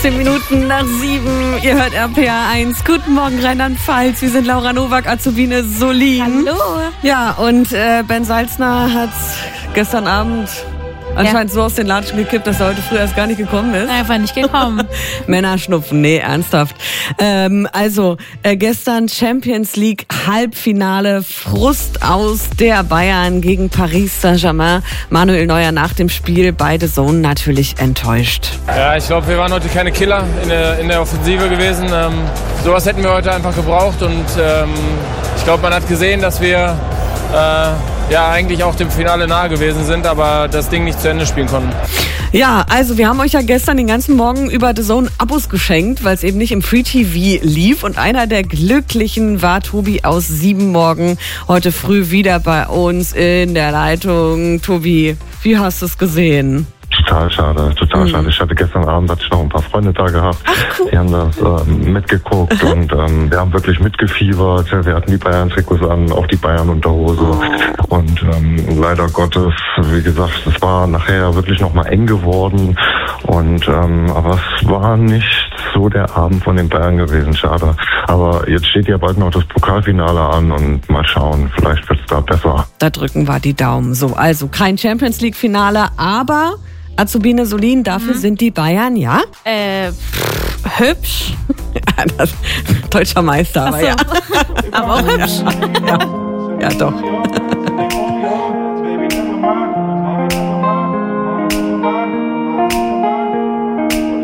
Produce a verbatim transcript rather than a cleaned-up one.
Zehn Minuten nach sieben, ihr hört R P R eins. Guten Morgen Rheinland-Pfalz, wir sind Laura Nowak, Azubine Solin. Hallo. Ja, und äh, Ben Salzner hat gestern Abend anscheinend ja. so aus den Latschen gekippt, dass er heute früh erst gar nicht gekommen ist. Einfach nicht gekommen. Männerschnupfen, nee, ernsthaft. Ähm, also, äh, gestern Champions League Halbfinale, Frust aus der Bayern gegen Paris Saint-Germain. Manuel Neuer nach dem Spiel, beide Sohn natürlich enttäuscht. Ja, ich glaube, wir waren heute keine Killer in der, in der Offensive gewesen. Ähm, sowas hätten wir heute einfach gebraucht und ähm, ich glaube, man hat gesehen, dass wir äh, ja eigentlich auch dem Finale nahe gewesen sind, aber das Ding nicht zu Ende spielen konnten. Ja, also wir haben euch ja gestern den ganzen Morgen über The Zone Abos geschenkt, weil es eben nicht im Free T V lief. Und einer der Glücklichen war Tobi aus Siebenmorgen, heute früh wieder bei uns in der Leitung. Tobi, wie hast du es gesehen? Total schade, total mhm. schade. Ich hatte gestern Abend hatte ich noch ein paar Freunde da gehabt. Ach, cool. Die haben das ähm, mitgeguckt und ähm, wir haben wirklich mitgefiebert. Wir hatten die Bayern-Trikots an, auch die Bayern-Unterhose. Oh. Und ähm, leider Gottes, wie gesagt, es war nachher wirklich nochmal eng geworden. Und ähm, aber es war nicht so der Abend von den Bayern gewesen, schade. Aber jetzt steht ja bald noch das Pokalfinale an und mal schauen, vielleicht wird es da besser. Da drücken wir die Daumen. So, also kein Champions League-Finale, aber Azubine Solin, dafür mhm. sind die Bayern, ja? Äh, pff, hübsch. Ja, das, deutscher Meister, aber so. ja. Aber auch hübsch. Ja, ja, ja doch.